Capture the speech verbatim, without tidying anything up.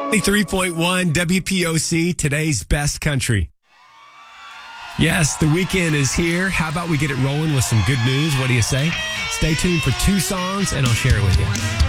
three point one W P O C, today's best country. Yes, the weekend is here. How about we get it rolling with some good news? What do you say? Stay tuned for two songs, and I'll share it with you.